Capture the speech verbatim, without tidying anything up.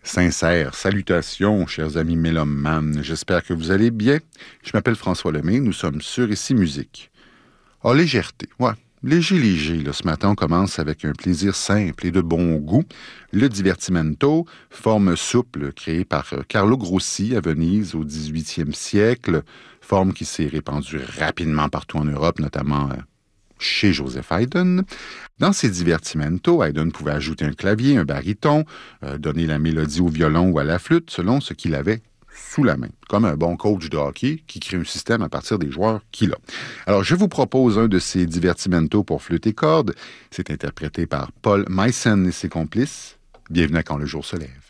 Sincères salutations, chers amis mélomanes. J'espère que vous allez bien. Je m'appelle François Lemay. Nous sommes sur Ici Musique. Ah, légèreté. Ouais, léger, léger. Là, ce matin, on commence avec un plaisir simple et de bon goût. Le divertimento, forme souple créée par Carlo Grossi à Venise au dix-huitième siècle. Forme qui s'est répandue rapidement partout en Europe, notamment chez Joseph Haydn. Dans ses divertimentos, Haydn pouvait ajouter un clavier, un baryton, euh, donner la mélodie au violon ou à la flûte selon ce qu'il avait sous la main, comme un bon coach de hockey qui crée un système à partir des joueurs qu'il a. Alors, je vous propose un de ces divertimentos pour flûte et cordes. C'est interprété par Paul Meissen et ses complices. Bienvenue à Quand le jour se lève.